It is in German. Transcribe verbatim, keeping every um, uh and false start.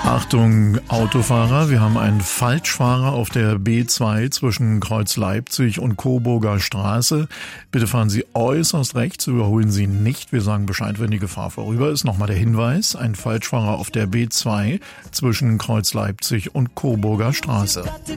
Achtung, Autofahrer, wir haben einen Falschfahrer auf der B zwei zwischen Kreuz Leipzig und Coburger Straße. Bitte fahren Sie äußerst rechts, überholen Sie nicht. Wir sagen Bescheid, wenn die Gefahr vorüber ist. Nochmal der Hinweis, ein Falschfahrer auf der B zwei zwischen Kreuz Leipzig und Coburger Straße.